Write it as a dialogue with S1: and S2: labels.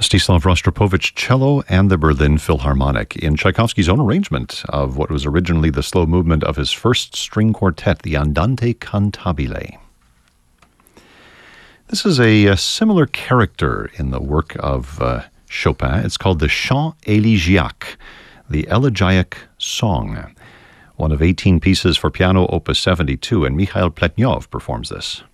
S1: Stislav Rostropovich cello and the Berlin Philharmonic in Tchaikovsky's own arrangement of what was originally the slow movement of his first string quartet, the Andante Cantabile. This is a similar character in the work of Chopin. It's called the Chant Élégiaque, the Elegiac Song, one of 18 pieces for piano, opus 72, and Mikhail Pletnyov performs this.